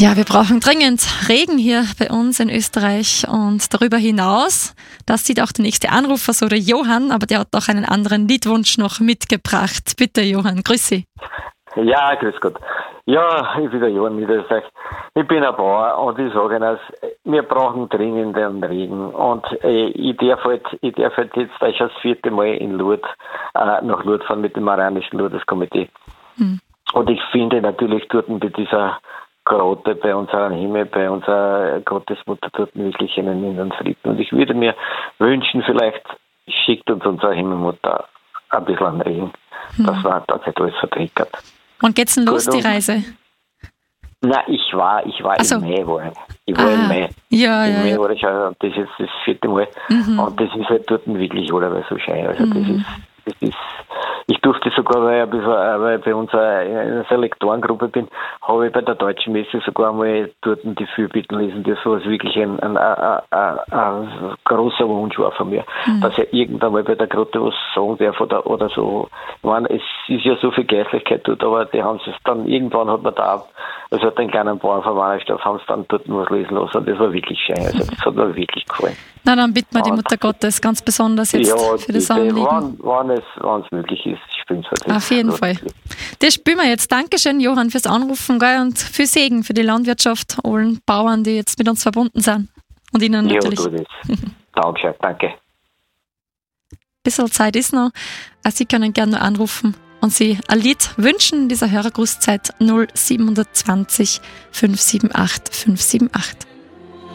Ja, wir brauchen dringend Regen hier bei uns in Österreich und darüber hinaus, das sieht auch der nächste Anrufer, so der Johann, aber der hat auch einen anderen Liedwunsch noch mitgebracht. Bitte Johann, grüß Sie. Ja, grüß Gott. Ja, ich bin der Johann Niederösterreich. Ich bin ein Bauer und ich sage Ihnen, wir brauchen dringend einen Regen. Und ich darf halt jetzt, weil ich schon das 4. Mal in Lourdes, nach Lourdes fahren mit dem Marianischen Lourdes-Komitee. Und ich finde natürlich dort bei dieser Grotte, bei unserem Himmel, bei unserer Gottesmutter dort wirklich einen inneren Frieden. Und ich würde mir wünschen, vielleicht schickt uns unsere Himmelmutter ein bisschen an Regen, dass nicht alles vertrickert. Wann geht's denn los, die Reise? Nein, ich war im Mai. Ich war im Mai. Ja, Im Mai war ich schon, und das ist jetzt das 4. Mal. Und das ist halt dort wirklich allerweil so schön. Also das ist, ich durfte sogar, weil ich bei unserer in einer Selektorengruppe bin, habe ich bei der Deutschen Messe sogar einmal dort die Fürbitten lesen dürfen, was wirklich ein großer Wunsch war von mir, dass ich irgendwann mal bei der Grotte was sagen darf oder so. Ich meine, es ist ja so viel Geistlichkeit dort, aber die haben es dann, irgendwann hat man da, also den kleinen Bauern von Warnestadt, haben es dann dort was lesen lassen und das war wirklich schön, also das hat mir wirklich gefallen. Na, dann bitten wir die Mutter Gottes ganz besonders jetzt für das Anliegen. Wann es möglich ist, spielen sie halt. Auf jeden Fall. Das spielen wir jetzt. Dankeschön, Johann, fürs Anrufen, gell, und viel Segen für die Landwirtschaft, allen Bauern, die jetzt mit uns verbunden sind. Und Ihnen natürlich. Ja, du das. Dankeschön, danke. Ein bisschen Zeit ist noch. Also Sie können gerne noch anrufen und Sie ein Lied wünschen in dieser Hörergrußzeit 0720 578 578.